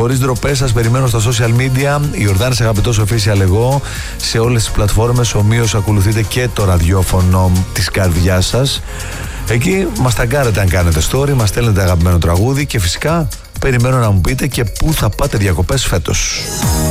Χωρίς ντροπές, σας περιμένω στα social media. Ιορδάνης Αγαπητός Official εγώ. Σε όλες τις πλατφόρμες. Ομοίως ακολουθείτε και το ραδιόφωνο της καρδιάς σας. Εκεί μας ταγκάρετε αν κάνετε story, μας στέλνετε αγαπημένο τραγούδι και φυσικά περιμένω να μου πείτε και πού θα πάτε διακοπές φέτος.